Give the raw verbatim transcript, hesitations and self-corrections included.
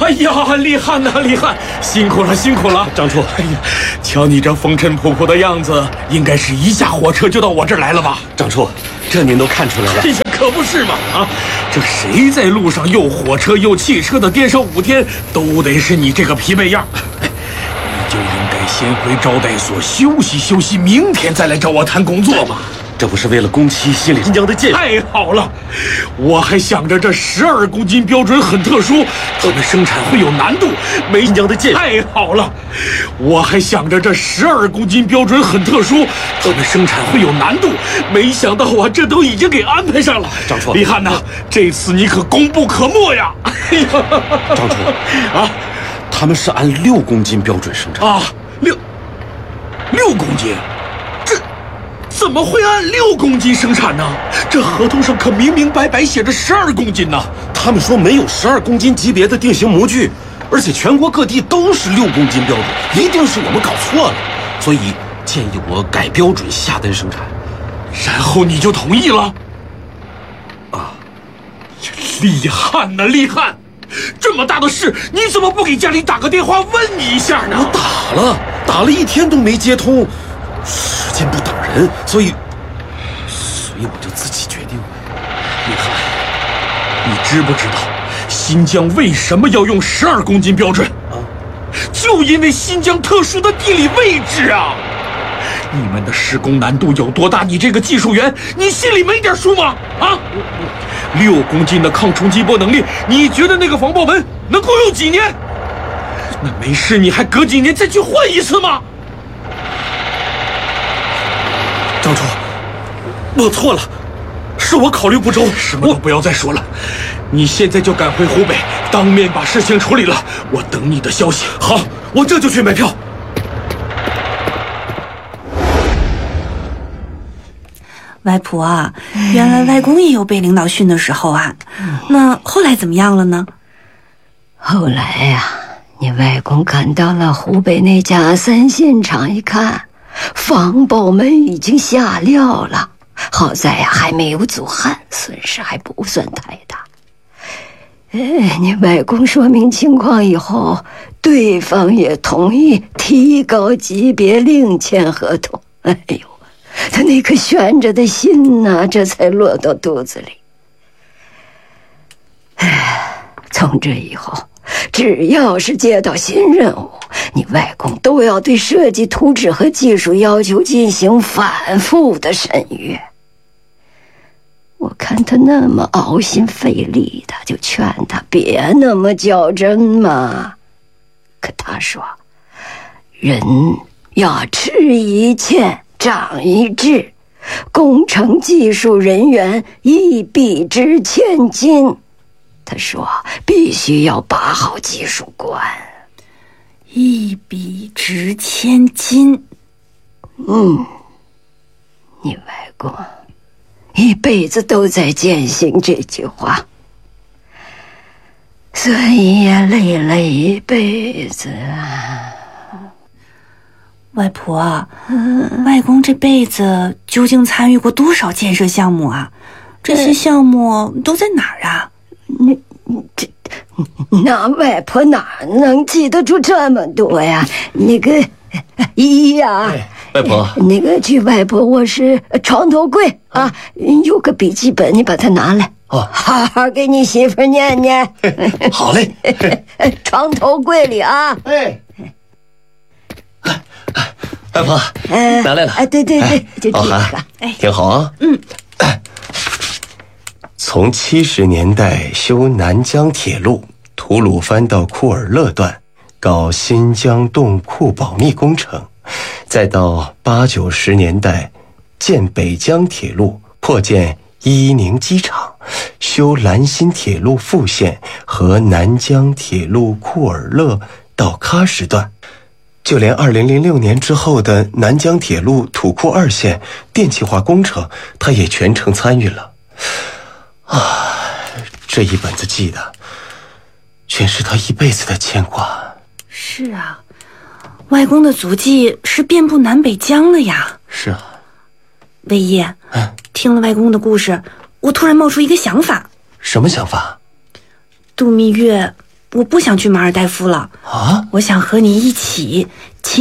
哎呀，厉害呐，厉害！辛苦了，辛苦了， 张处。 哎呀，瞧你这风尘仆仆的样子，应该是一下火车就到我这儿来了吧？ 张处，这您都看出来了。 哎呀，可不是嘛！啊，这谁在路上又火车又汽车的颠上五天，都得是你这个疲惫样。哎，你就应该先回招待所休息休息，明天再来找我谈工作嘛。 这不是为了工期心里新疆的建设？ 太好了，我还想着这十二公斤标准很特殊，他们生产会有难度，没新疆的建设。太好了，我还想着这十二公斤标准很特殊，他们生产会有难度，没想到啊，这都已经给安排上了。 张处， 李汉呐，这次你可功不可没呀！哎呀， 张处啊，他们是按六公斤标准生产啊，六六公斤。怎么会按六公斤生产呢？这合同上可明明白白写着十二公斤呢。 他们说没有十二公斤级别的定型模具，而且全国各地都是六公斤标准，一定是我们搞错了，所以建议我改标准下单生产。 然后你就同意了？ 啊， 厉害呐，厉害！这么大的事，你怎么不给家里打个电话问你一下呢？ 我打了，打了一天都没接通。时间不等人，所以，所以我就自己决定了。 厉害！你知不知道新疆为什么要用十二公斤标准啊？就因为新疆特殊的地理位置啊！你们的施工难度有多大？你这个技术员，你心里没点数吗？啊！六公斤的抗冲击波能力，你觉得那个防爆门能够用几年？那没事，你还隔几年再去换一次吗？ 张处，我错了，是我考虑不周， 什么都不要再说了，你现在就赶回湖北，当面把事情处理了，我等你的消息。 好，我这就去买票。 外婆啊，原来外公也有被领导训的时候啊，那后来怎么样了呢？ 后来呀、啊，你外公赶到了湖北那家三线厂一看，防爆门已经下料了，好在呀还没有阻焊，损失还不算太大。哎，你外公说明情况以后，对方也同意提高级别另签合同。哎呦，他那颗悬着的心呐、啊，这才落到肚子里。哎，从这以后，只要是接到新任务，你外公都要对设计图纸和技术要求进行反复的审阅。我看他那么熬心费力的，就劝他别那么较真嘛。可他说，人要吃一堑长一智，工程技术人员一笔值千金。他说必须要把好技术关， 一笔值千金。 嗯，你外公一辈子都在践行这句话，所以也累了一辈子啊。 外婆，嗯、外公这辈子究竟参与过多少建设项目啊？这些项目都在哪儿啊？ 你你这，那外婆哪能记得住这么多呀？那个姨呀、 哎，外婆， 那个去外婆卧室床头柜啊，有个笔记本，你把它拿来， 哦， 好好给你媳妇念念。 好嘞， 床头柜里啊。 哎，外婆， 哎， 拿来了。 哎，对对对，就这个， 哎，挺好啊。 嗯。 从七十年代修南疆铁路吐鲁番到库尔勒段，搞新疆洞库保密工程，再到八九十年代建北疆铁路，扩建伊宁机场，修兰新铁路副线和南疆铁路库尔勒到喀什段，就连二零零六年之后的南疆铁路土库二线电气化工程，他也全程参与了。啊，这一本子记的全是他一辈子的牵挂。 是啊，外公的足迹是遍布南北疆了呀。 是啊。 魏烨，嗯，听了外公的故事，我突然冒出一个想法。 什么想法？ 度蜜月我不想去马尔代夫了啊， 我想和你一起